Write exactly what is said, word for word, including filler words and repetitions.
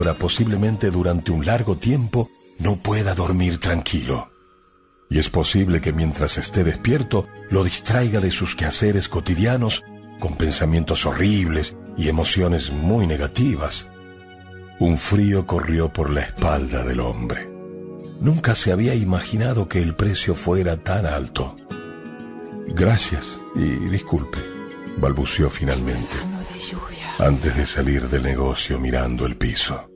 Ahora, posiblemente durante un largo tiempo, no pueda dormir tranquilo. Y es posible que mientras esté despierto, lo distraiga de sus quehaceres cotidianos con pensamientos horribles y emociones muy negativas. Un frío corrió por la espalda del hombre. Nunca se había imaginado que el precio fuera tan alto. Gracias y disculpe, balbuceó finalmente, antes de salir del negocio mirando el piso.